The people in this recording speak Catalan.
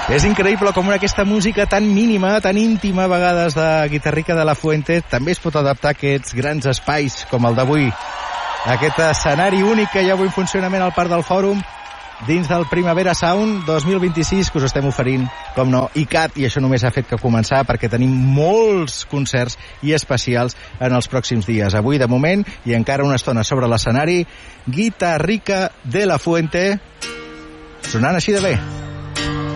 És increïble com aquesta música tan mínima, tan íntima a vegades de Guitarrica de la Fuente també es pot adaptar a aquests grans espais com el d'avui. Aquest escenari únic que hi ha avui en funcionament al Parc del Fòrum dins del Primavera Sound 2026 que us estem oferint, com no, ICAT, i això només ha fet que començar perquè tenim molts concerts i especials en els pròxims dies. Avui, de moment, i encara una estona sobre l'escenari, Guitarrica de la Fuente, sonant així de bé.